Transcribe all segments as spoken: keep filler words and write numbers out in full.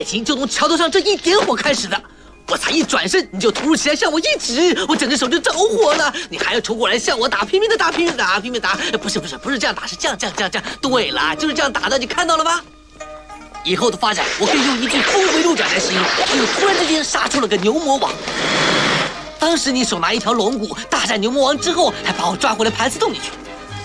情就从桥头上这一点火开始的。我才一转身，你就突如其来向我一指，我整只手就着火了。你还要冲过来向我打，拼命的打，拼命的打，拼命地打。不是不是不是这样打，是这样这样这样这样。对了，就是这样打的，你看到了吧？以后的发展，我可以用一句峰回路转来形容，因为突然之间杀出了个牛魔王。当时你手拿一条龙骨大战牛魔王之后，还把我抓回了盘丝洞里去。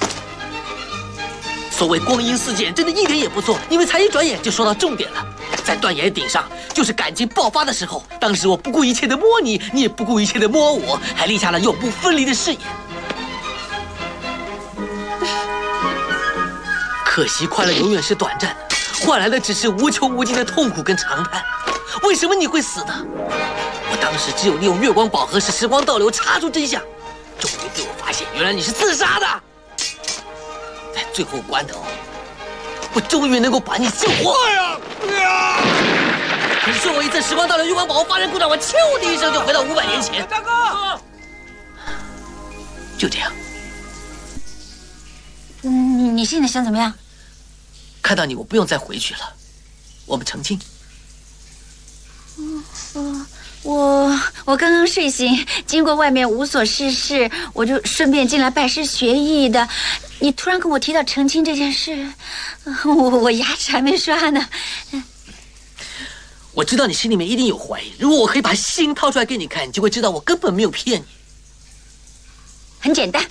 所谓光阴似箭，真的一点也不错，因为才一转眼就说到重点了。在断崖顶上，就是感情爆发的时候。当时我不顾一切的摸你，你也不顾一切的摸我，还立下了永不分离的誓言。可惜快乐永远是短暂的，换来的只是无穷无尽的痛苦跟长叹。为什么你会死呢？我当时只有利用月光宝盒使时光倒流，查出真相。终于被我发现，原来你是自杀的。在最后关头，我终于能够把你救活。哎呀！可是我一次时光倒流，月光宝盒发生故障，我咻的一声就回到五百年前。大哥，就这样。 嗯，你你现在想怎么样？ 看到你，我不用再回去了，我们成亲。 嗯，我我我刚刚睡醒，经过外面无所事事，我就顺便进来拜师学艺的。你突然跟我提到成亲这件事，我我牙齿还没刷呢。 我知道你心里面一定有怀疑，如果我可以把心掏出来给你看，你就会知道我根本没有骗你。 很简单。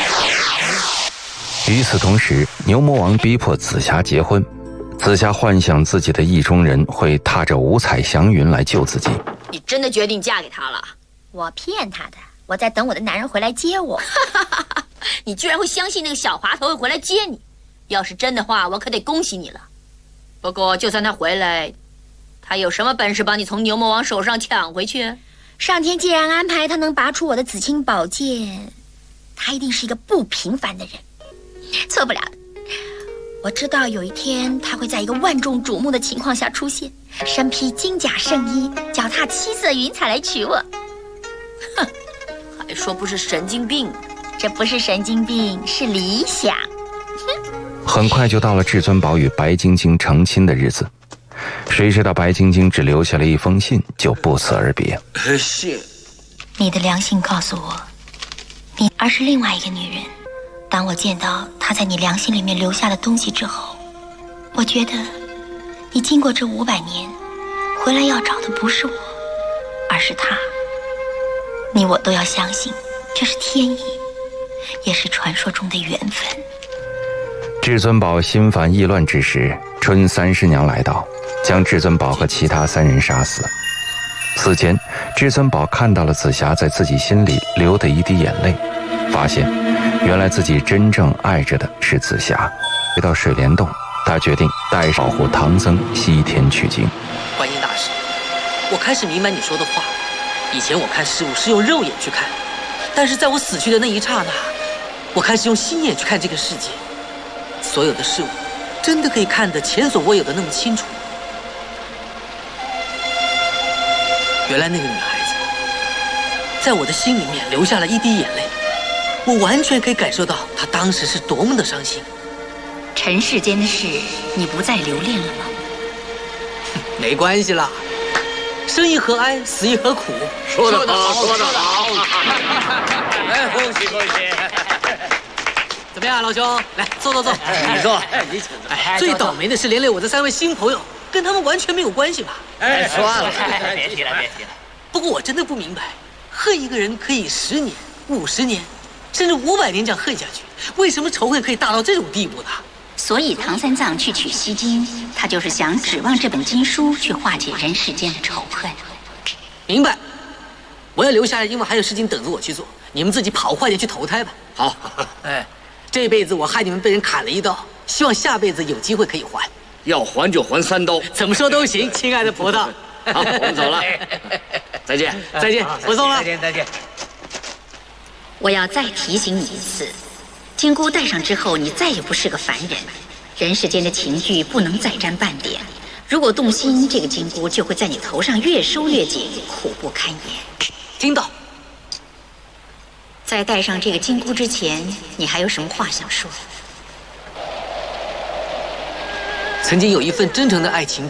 与此同时，牛魔王逼迫紫霞结婚，紫霞幻想自己的意中人会踏着五彩祥云来救自己。 你真的决定嫁给他了？ 我骗他的，我在等我的男人回来接我。 你居然会相信那个小滑头会回来接你？要是真的话，我可得恭喜你了。不过，就算他回来，他有什么本事把你从牛魔王手上抢回去？ 上天既然安排他能拔出我的紫青宝剑，他一定是一个不平凡的人，错不了的。我知道有一天他会在一个万众瞩目的情况下出现，身披金甲圣衣，脚踏七色云彩来娶我。 哼，还说不是神经病。 这不是神经病，是理想。 很快就到了至尊宝与白晶晶成亲的日子，谁知道白晶晶只留下了一封信，就不辞而别。 是， 你的良心告诉我，你而是另外一个女人。当我见到她在你良心里面留下的东西之后，我觉得你经过这五百年回来要找的不是我，而是她。你我都要相信，这是天意，也是传说中的缘分。 至尊宝心烦意乱之时，春三师娘来到，将至尊宝和其他三人杀死。此前，至尊宝看到了紫霞在自己心里流的一滴眼泪，发现原来自己真正爱着的是紫霞。回到水帘洞，他决定带保护唐僧西天取经。 观音大师，我开始明白你说的话。以前我看事物是用肉眼去看，但是在我死去的那一刹那，我开始用心眼去看这个世界。所有的事物真的可以看得前所未有的那么清楚。原来那个女孩子在我的心里面流下了一滴眼泪，我完全可以感受到她当时是多么的伤心。 尘世间的事，你不再留恋了吗？ 没关系啦，生亦何哀，死亦何苦。 说得好，说得好。哎，恭喜恭喜！ 怎么样，老兄？来，坐坐坐。 你坐。哎，你请坐。 哎，最倒霉的是连累我这三位新朋友，跟他们完全没有关系吧？ 哎，算了，别提了，别提了。 不过我真的不明白，恨一个人可以十年、五十年，甚至五百年这样恨下去，为什么仇恨可以大到这种地步呢？ 所以唐三藏去取西经，他就是想指望这本经书去化解人世间的仇恨。 明白。我要留下来，因为还有事情等着我去做。你们自己跑快点去投胎吧。 好。 哎，这辈子我害你们被人砍了一刀，希望下辈子有机会可以还。 要还就还三刀， 怎么说都行，亲爱的葡萄。 好，我们走了。再见， 再见，我走了。 再见，再见。 我要再提醒你一次，金箍戴上之后，你再也不是个凡人，人世间的情绪不能再沾半点。如果动心，这个金箍就会在你头上越收越紧，苦不堪言。 听到。 在戴上这个金箍之前，你还有什么话想说？ 曾经有一份真诚的爱情